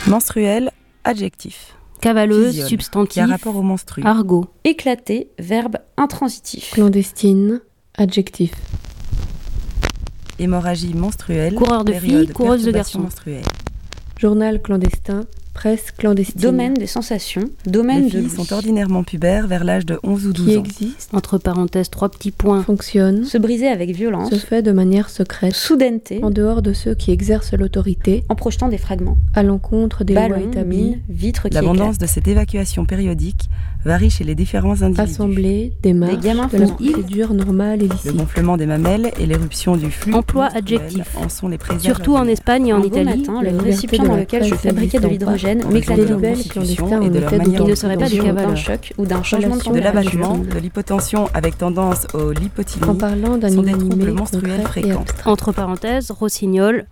Menstruel, adjectif. Cavaleuse, Physiole, substantif. qui a rapport au menstru. Argot. Éclaté, verbe intransitif. Clandestine, adjectif. Hémorragie menstruelle. Coureur de période filles, coureuse de perturbation garçons. menstruelle. Journal clandestin, presse clandestine. Domaine des sensations, domaine Les de filles l'ouïe. sont ordinairement pubères vers l'âge de 11 ou 12 Qui ans. existe, Entre parenthèses, 3 petits points. fonctionne, Se briser avec violence, se fait de manière secrète, soudaineté, en dehors de ceux qui exercent l'autorité, en projetant des fragments. à l'encontre des lois Ballons, établies, mines, vitres qui L'abondance éclatent. de cette évacuation périodique varie chez les différents individus. assemblée, démarche, gamins de la faisant procédure normale et Le licite. gonflement des mamelles et l'éruption du flux Emploi menstruel adjectif. en sont les présages Surtout en ordinaires. Espagne et en Un beau Italie. matin, la le liberté récipient de dans la lequel je presse fabriquais de n'existant l'hydrogène pas, m'éclatait en raison de de la libelle Constitution clandestin et en de leur état manière Il ne serait pas du d'autorisation. d'un cavale. choc ou d'un changement de Relation De la l'abattement, clandestine. de l'hypotension avec tendance au lipotylie En parlant d'un sont des inanimé troubles menstruels concret et fréquents. abstrait. Entre parenthèses, rossignol,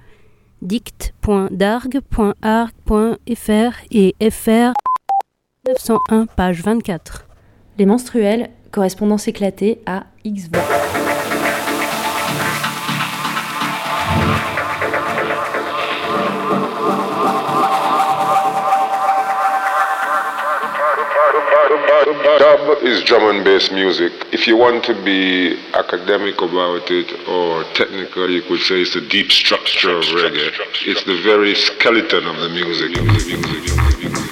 dict.darg.arc.fr et fr 901, page 24. Les menstruels, correspondance éclatée à X voix. Dub is drum and bass music. If you want to be academic about it or technical, you could say it's the deep structure of reggae. It's the very skeleton of the music.